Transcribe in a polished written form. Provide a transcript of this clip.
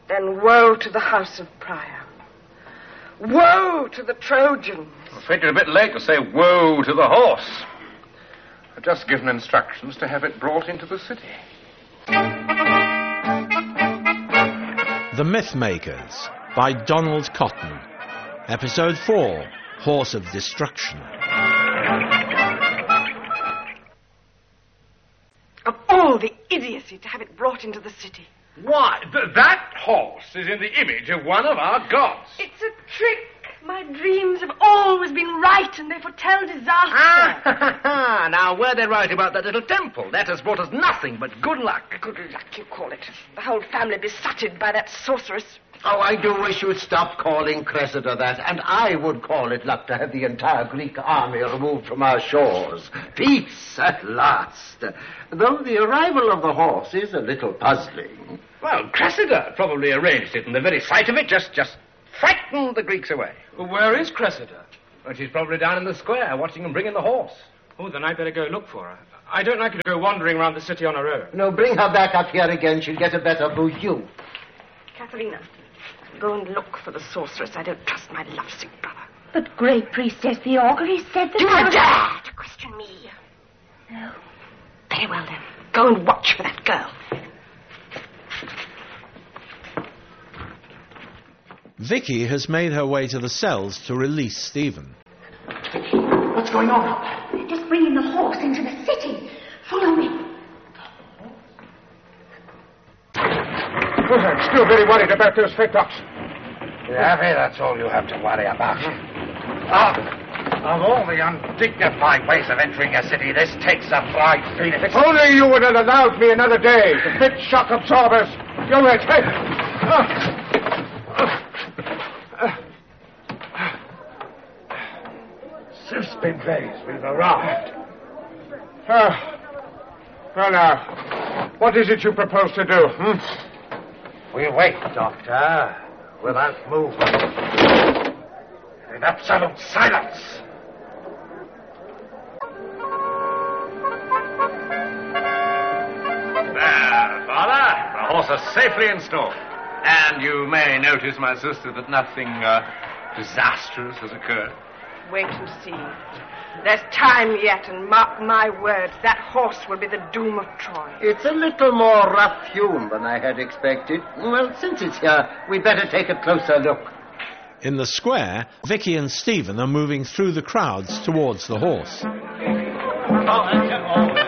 Then woe to the house of Priam. Woe to the Trojans. I'm afraid you're a bit late to say woe to the horse. I've just given instructions to have it brought into the city. The Mythmakers by Donald Cotton. Episode 4, Horse of Destruction. Of all the idiocy to have it brought into the city. Why, that horse is in the image of one of our gods. It's a trick. My dreams have always been right, and they foretell disaster. Now, were they right about that little temple? That has brought us nothing but good luck. Good luck, you call it. The whole family besotted by that sorceress. Oh, I do wish you'd stop calling Cressida that, and I would call it luck to have the entire Greek army removed from our shores. Peace at last. Though the arrival of the horse is a little puzzling. Well, Cressida probably arranged it, and the very sight of it just frightened the Greeks away. Well, where is Cressida? Well, she's probably down in the square watching them bring in the horse. Oh, then I'd better go look for her. I don't like her to go wandering around the city on her own. No, bring her back up here again. She'll get a better view. Katharina, go and look for the sorceress. I don't trust my lovesick brother. But, Great Priestess, the augury said that... Do you dare to question me? No. Very well, then. Go and watch for that girl. Vicky has made her way to the cells to release Stephen. Vicky, what's going on out there? They're just bringing the horse into the city. Follow me. I'm still very worried about those fake ox. Happy, that's all you have to worry about. Of all the undignified ways of entering a city, this takes a bright Phoenix. If only you would have allowed me another day to fit shock absorbers. Go ahead. Suspendres, we've arrived. Well now, what is it you propose to do, We wait, Doctor, without movement. In absolute silence. There, Father. The horse is safely installed. And you may notice, my sister, that nothing disastrous has occurred. Wait and see. There's time yet, and mark my words, that horse will be the doom of Troy. It's a little more rough-hewn than I had expected. Well, since it's here, we'd better take a closer look. In the square, Vicky and Stephen are moving through the crowds towards the horse.